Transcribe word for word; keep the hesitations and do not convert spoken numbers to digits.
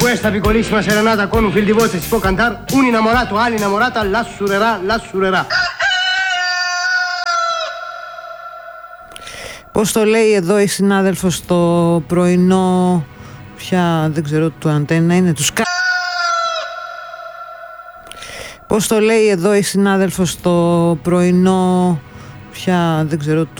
questa piccolissima serenata con un fil di voce si può cantare un innamorato all'innamorata la surerà, la surerà. Πώς το λέει εδώ η συνάδελφος στο πρωινό, πια δεν ξέρω του αντένα είναι, του Sky. Πώς το λέει εδώ η συνάδελφος στο πρωινό, πια δεν ξέρω